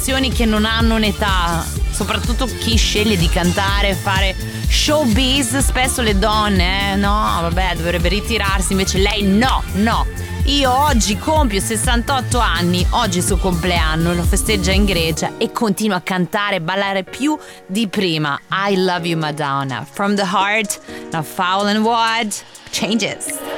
che non hanno un'età, soprattutto chi sceglie di cantare, fare showbiz, spesso le donne, no, vabbè, dovrebbe ritirarsi, invece lei no. Io oggi compio 68 anni, oggi è il suo compleanno, lo festeggia in Grecia e continua a cantare e ballare più di prima. I love you Madonna, from the heart, now foul and what changes.